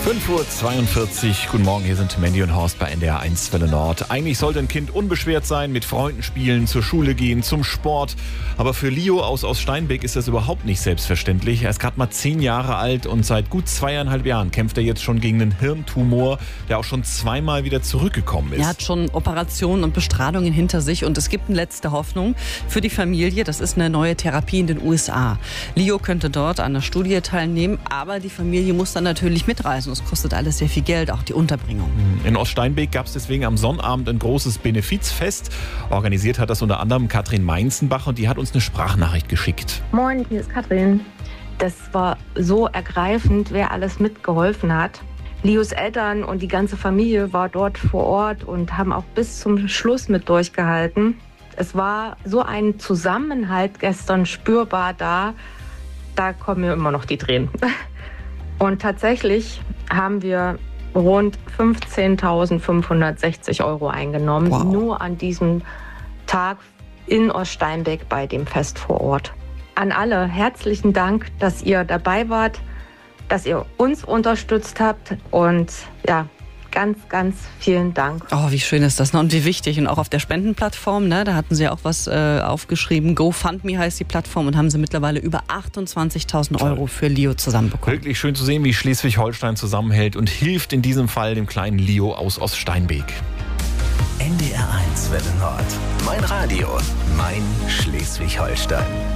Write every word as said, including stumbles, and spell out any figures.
fünf Uhr zweiundvierzig, guten Morgen, hier sind Mandy und Horst bei N D R eins Welle Nord. Eigentlich sollte ein Kind unbeschwert sein, mit Freunden spielen, zur Schule gehen, zum Sport. Aber für Leo aus Oststeinbeck ist das überhaupt nicht selbstverständlich. Er ist gerade mal zehn Jahre alt und seit gut zweieinhalb Jahren kämpft er jetzt schon gegen einen Hirntumor, der auch schon zweimal wieder zurückgekommen ist. Er hat schon Operationen und Bestrahlungen hinter sich und es gibt eine letzte Hoffnung für die Familie. Das ist eine neue Therapie in den U S A. Leo könnte dort an der Studie teilnehmen, aber die Familie muss dann natürlich mitreisen. Es kostet alles sehr viel Geld, auch die Unterbringung. In Oststeinbeck gab es deswegen am Sonnabend ein großes Benefizfest. Organisiert hat das unter anderem Katrin Meinzenbach und die hat uns eine Sprachnachricht geschickt. Moin, hier ist Katrin. Das war so ergreifend, wer alles mitgeholfen hat. Leos Eltern und die ganze Familie war dort vor Ort und haben auch bis zum Schluss mit durchgehalten. Es war so ein Zusammenhalt gestern spürbar da, da kommen mir immer noch die Tränen. Und tatsächlich haben wir rund fünfzehntausendfünfhundertsechzig Euro eingenommen, wow. nur an diesem Tag in Oststeinbeck bei dem Fest vor Ort. An alle herzlichen Dank, dass ihr dabei wart, dass ihr uns unterstützt habt und ja, ganz, ganz vielen Dank. Oh, wie schön ist das, ne? Und wie wichtig. Und auch auf der Spendenplattform, ne? Da hatten sie ja auch was äh, aufgeschrieben. GoFundMe heißt die Plattform und haben sie mittlerweile über achtundzwanzigtausend Euro für Leo zusammenbekommen. Wirklich schön zu sehen, wie Schleswig-Holstein zusammenhält und hilft in diesem Fall dem kleinen Leo aus Oststeinbeck. N D R eins Welle Nord. Mein Radio, mein Schleswig-Holstein.